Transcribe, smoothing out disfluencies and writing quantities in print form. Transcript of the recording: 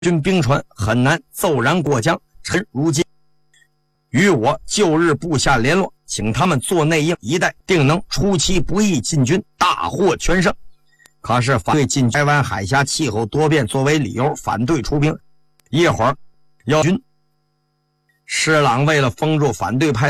军兵船很难骤然过江，趁如今与我旧日部下联络，请他们做内应一带，定能出其不意进军，大获全胜。可是反对进台湾海峡气候多变作为理由反对出兵，一会儿要军。施琅为了封住反对派